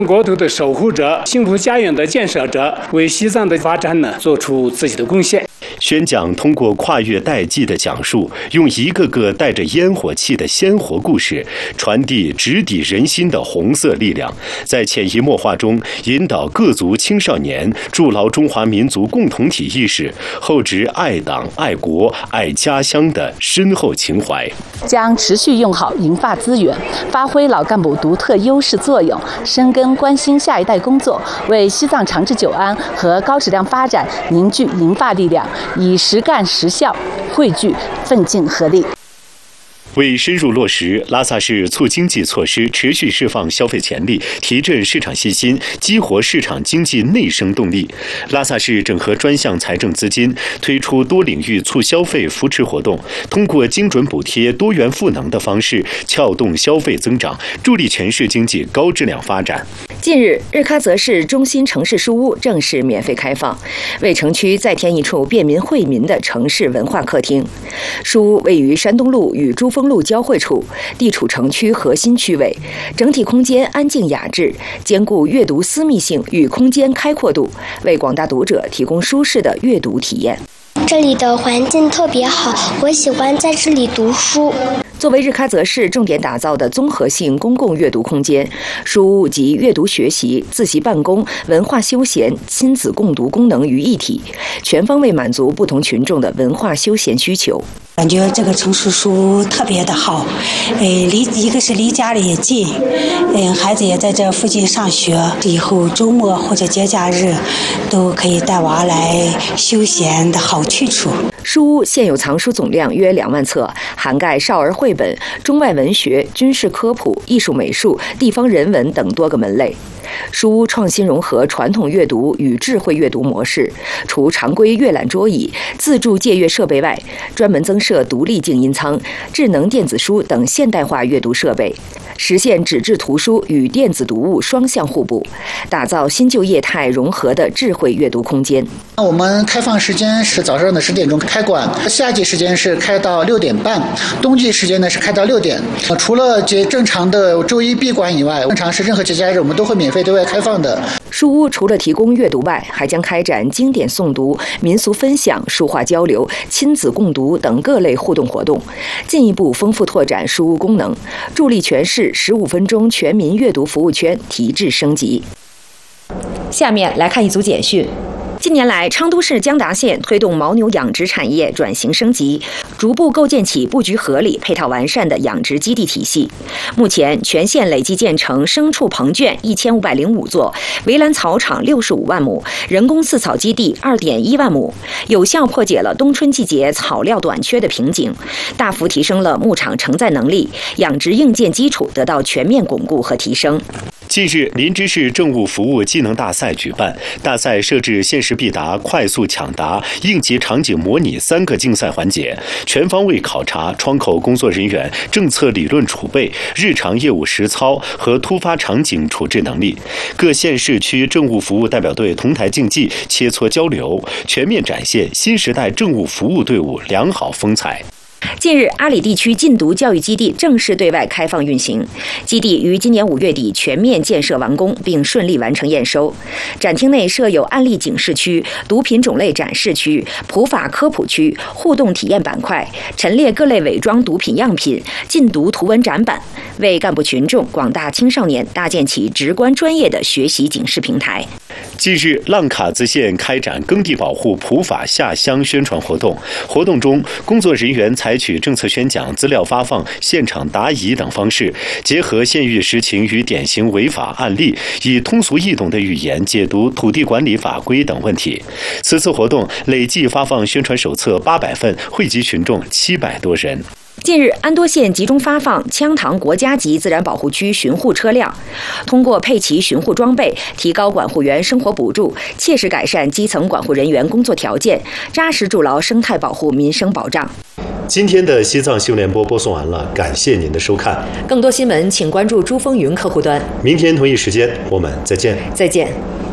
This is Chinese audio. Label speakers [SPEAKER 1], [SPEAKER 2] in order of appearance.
[SPEAKER 1] 国土的守护者、幸福家园的建设者，为西藏的发展呢做出自己的贡献。
[SPEAKER 2] 宣讲通过跨越代际的讲述，用一个个带着烟火气的鲜活故事，传递直抵人心的红色力量，在潜移默化中引导各族青少年筑牢中华民族共同体意识，厚植爱党、爱国、爱家乡的深厚情怀。
[SPEAKER 3] 将持续用好银发资源，发挥老干部独特优势作用，深耕关心下一代工作，为西藏长治久安和高质量发展凝聚银发力量，以实干实效汇聚奋进合力。
[SPEAKER 2] 为深入落实拉萨市促经济措施，持续释放消费潜力，提振市场信心，激活市场经济内生动力，拉萨市整合专项财政资金，推出多领域促消费扶持活动，通过精准补贴、多元赋能的方式，撬动消费增长，助力全市经济高质量发展。
[SPEAKER 4] 近日，日喀则市中心城市书屋正式免费开放，为城区再添一处便民惠民的城市文化客厅。书屋位于山东路与珠峰路交汇处，地处城区核心区位，整体空间安静雅致，兼顾阅读私密性与空间开阔度，为广大读者提供舒适的阅读体验。
[SPEAKER 5] 这里的环境特别好，我喜欢在这里读书。
[SPEAKER 4] 作为日喀则市重点打造的综合性公共阅读空间，书屋集阅读学习、自习办公、文化休闲、亲子共读功能于一体，全方位满足不同群众的文化休闲需求。
[SPEAKER 6] 感觉这个城市书屋特别的好，一个是离家里也近，孩子也在这附近上学，以后周末或者节假日都可以带娃来休闲的好去处。
[SPEAKER 4] 书屋现有藏书总量约2万册，涵盖少儿绘本、中外文学、军事科普、艺术美术、地方人文等多个门类。书屋创新融合传统阅读与智慧阅读模式，除常规阅览桌椅、自助借阅设备外，专门增设独立静音舱、智能电子书等现代化阅读设备，实现纸质图书与电子读物双向互补，打造新旧业态融合的智慧阅读空间。
[SPEAKER 7] 我们开放时间是早上的10点钟开馆，夏季时间是开到6点半，冬季时间呢是开到6点。除了正常的周一闭馆以外，正常是任何节假日我们都会免费对外开放的。
[SPEAKER 4] 书屋除了提供阅读外，还将开展经典诵读、民俗分享、书画交流、亲子共读等各类互动活动，进一步丰富拓展书屋功能，助力全市15分钟全民阅读服务圈提质升级。下面来看一组简讯。近年来，昌都市江达县推动牦牛养殖产业转型升级，逐步构建起布局合理、配套完善的养殖基地体系。目前，全县累计建成牲畜棚圈1505座，围栏草场65万亩，人工饲草基地2.1万亩，有效破解了冬春季节草料短缺的瓶颈，大幅提升了牧场承载能力，养殖硬件基础得到全面巩固和提升。
[SPEAKER 2] 近日，林芝市政务服务技能大赛举办，大赛设置限时必答、快速抢答、应急场景模拟3个竞赛环节，全方位考察窗口工作人员政策理论储备、日常业务实操和突发场景处置能力。各县市区政务服务代表队同台竞技、切磋交流，全面展现新时代政务服务队伍良好风采。
[SPEAKER 4] 近日，阿里地区禁毒教育基地正式对外开放运行。基地于今年5月底全面建设完工，并顺利完成验收。展厅内设有案例警示区、毒品种类展示区、普法科普区、互动体验板块，陈列各类伪装毒品样品、禁毒图文展板，为干部群众、广大青少年搭建起直观专业的学习警示平台。
[SPEAKER 2] 近日，浪卡兹县开展耕地保护普法下乡宣传活动。活动中，工作人员采取政策宣讲、资料发放、现场答疑等方式，结合县域实情与典型违法案例，以通俗易懂的语言解读土地管理法规等问题。此次活动累计发放宣传手册800份，惠及群众700多人。
[SPEAKER 4] 近日，安多县集中发放羌塘国家级自然保护区巡护车辆，通过配齐巡护装备，提高管护员生活补助，切实改善基层管护人员工作条件，扎实筑牢生态保护民生保障。
[SPEAKER 2] 今天的西藏新闻联播播送完了，感谢您的收看。
[SPEAKER 4] 更多新闻请关注珠峰云客户端。
[SPEAKER 2] 明天同一时间我们再见。
[SPEAKER 4] 再见。